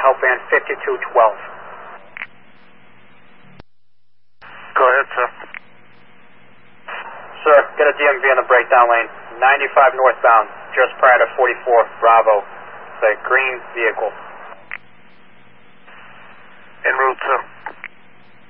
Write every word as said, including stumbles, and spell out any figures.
help van fifty-two twelve. Go ahead, sir. Sir, get a D M V in the breakdown lane, ninety-five northbound, just prior to forty-four Bravo. It's a green vehicle. En route, sir.